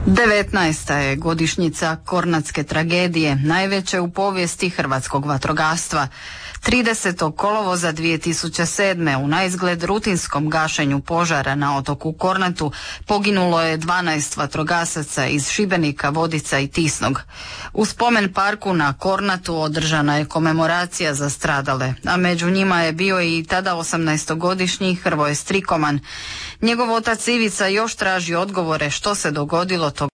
19. je godišnjica Kornatske tragedije, najveće u povijesti hrvatskog vatrogastva. 30. kolovoza 2007. u naizgled rutinskom gašenju požara na otoku Kornatu poginulo je 12 vatrogasaca iz Šibenika, Vodica i Tisnog. U spomen parku na Kornatu održana je komemoracija za stradale, a među njima je bio i tada 18-godišnji Hrvoje Strikoman. Njegov otac Ivica još traži odgovore što se dogodilo tog.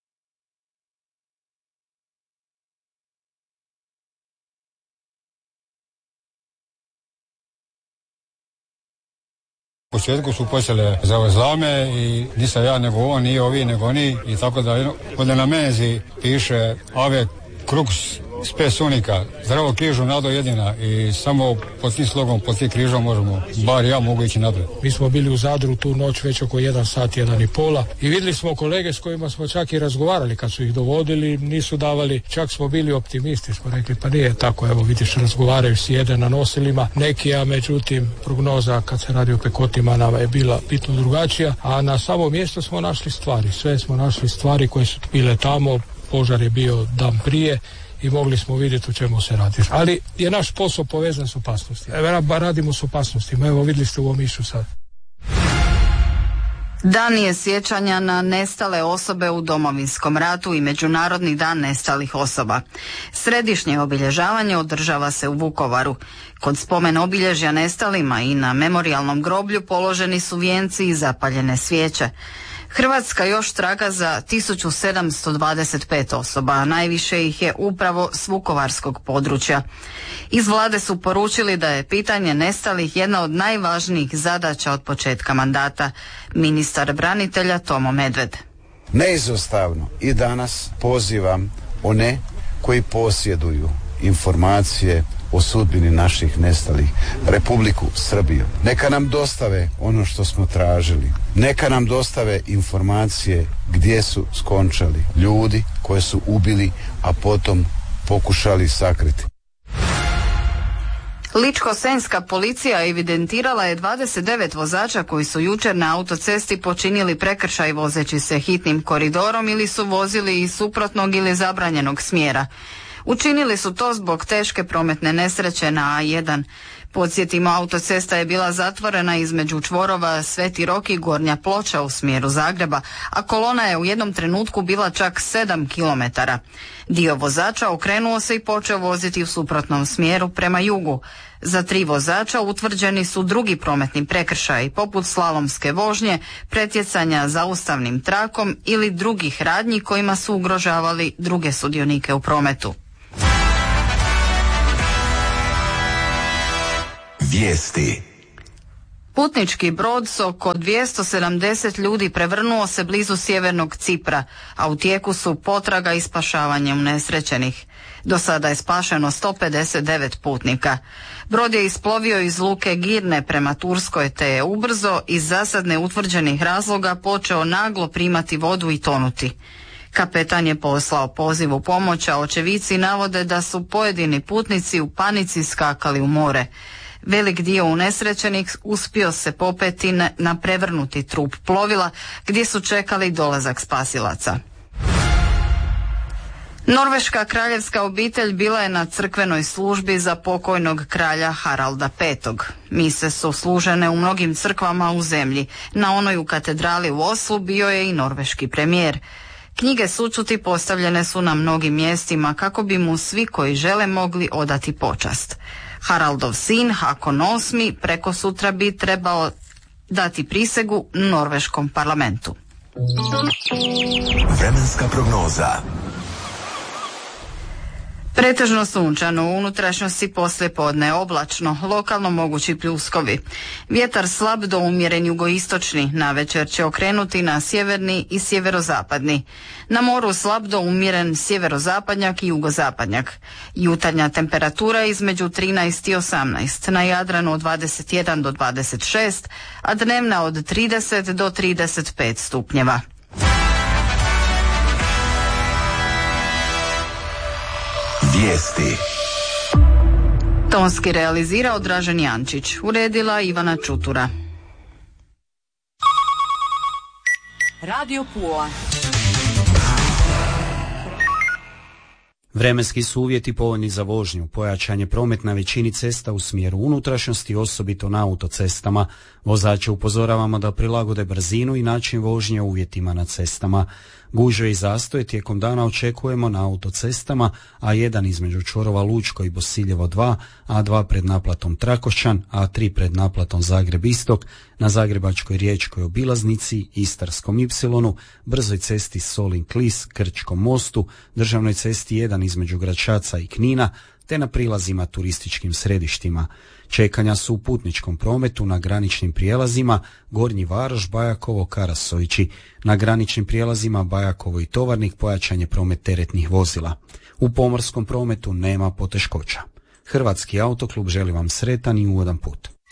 U početku su počele zavrzlame i nisam ja nego on, nije ovi nego oni i tako da ovdje na menzi piše Ave Crux Spes Unica, zdravo križu nado jedina i samo pod tim slogom, pod tim križom možemo, bar ja mogu ići naprijed. Mi smo bili u Zadru tu noć već oko 1 sat, 1:30 i vidjeli smo kolege s kojima smo čak i razgovarali kad su ih dovodili, nisu davali, čak smo bili optimisti, smo rekli pa nije tako, evo vidiš razgovaraju, sjede na nosilima, neki, a međutim prognoza kad se radi o pekotima nama je bila bitno drugačija, a na samom mjestu smo našli stvari, sve smo našli stvari koje su bile tamo, požar je bio dan prije i mogli smo vidjeti o čemu se radi. Ali je naš posao povezan s opasnostima. Evo, radimo s opasnostima. Evo, vidjeli ste u ovom išu sad. Dan je sjećanja na nestale osobe u Domovinskom ratu i Međunarodni dan nestalih osoba. Središnje obilježavanje održava se u Vukovaru. Kod spomen obilježja nestalima i na memorijalnom groblju položeni su vijenci i zapaljene svijeće. Hrvatska još traga za 1725 osoba, a najviše ih je upravo s vukovarskog područja. Iz vlade su poručili da je pitanje nestalih jedna od najvažnijih zadaća od početka mandata. Ministar branitelja Tomo Medved. Neizostavno i danas pozivam one koji posjeduju informacije o sudbini naših nestalih, Republiku Srbiju. Neka nam dostave ono što smo tražili. Neka nam dostave informacije gdje su skončali ljudi koje su ubili, a potom pokušali sakriti. Ličko-senjska policija evidentirala je 29 vozača koji su jučer na autocesti počinili prekršaj vozeći se hitnim koridorom ili su vozili iz suprotnog ili zabranjenog smjera. Učinili su to zbog teške prometne nesreće na A1. Podsjetimo, autocesta je bila zatvorena između čvorova Sveti Rok i Gornja Ploča u smjeru Zagreba, a kolona je u jednom trenutku bila čak 7 km. Dio vozača okrenuo se i počeo voziti u suprotnom smjeru prema jugu. Za 3 vozača utvrđeni su drugi prometni prekršaji, poput slalomske vožnje, pretjecanja zaustavnim trakom ili drugih radnji kojima su ugrožavali druge sudionike u prometu. Vijesti. Putnički brod s oko 270 ljudi prevrnuo se blizu sjevernog Cipra, a u tijeku su potraga i spašavanje unesrećenih. Do sada je spašeno 159 putnika. Brod je isplovio iz luke Girne prema Turskoj te je ubrzo iz zasad neutvrđenih razloga počeo naglo primati vodu i tonuti. Kapetan je poslao poziv u pomoć, a očevici navode da su pojedini putnici u panici skakali u more. Velik dio unesrećenih uspio se popeti na prevrnuti trup plovila gdje su čekali dolazak spasilaca. Norveška kraljevska obitelj bila je na crkvenoj službi za pokojnog kralja Haralda V. Mise su služene u mnogim crkvama u zemlji. Na onoj u katedrali u Oslu bio je i norveški premijer. Knjige sućuti postavljene su na mnogim mjestima kako bi mu svi koji žele mogli odati počast. Haraldov sin, Hakon VIII, preko sutra bi trebao dati prisegu norveškom parlamentu. Vremenska prognoza. Pretežno sunčano, u unutrašnjosti poslijepodne oblačno, lokalno mogući pljuskovi. Vjetar slab do umjeren jugoistočni, navečer će okrenuti na sjeverni i sjeverozapadni. Na moru slab do umjeren sjeverozapadnjak i jugozapadnjak. Jutarnja temperatura između 13 i 18, na Jadranu od 21 do 26, a dnevna od 30 do 35 stupnjeva. Vijesti. Tonski realizirao Dražen Jančić, uredila Ivana Čutura. Radio Pula. Vremenski su uvjeti povoljni za vožnju, pojačan je promet na većini cesta u smjeru unutrašnjosti, osobito na autocestama. Vozače upozoravamo da prilagode brzinu i način vožnje uvjetima na cestama. Gužve i zastoje tijekom dana očekujemo na autocestama, A1 između čvorova Lučko i Bosiljevo 2, A2 pred naplatom Trakošćan, A3 pred naplatom Zagreb Istok, na Zagrebačkoj riječkoj obilaznici, Istarskom Y, brzoj cesti Solin-Klis, Krčkom mostu, državnoj cesti 1 između Gračaca i Knina, te na prilazima turističkim središtima. Čekanja su u putničkom prometu na graničnim prijelazima Gornji Varoš, Bajakovo, Karasovići. Na graničnim prijelazima Bajakovo i Tovarnik pojačan je promet teretnih vozila. U pomorskom prometu nema poteškoća. Hrvatski autoklub želi vam sretan i ugodan put.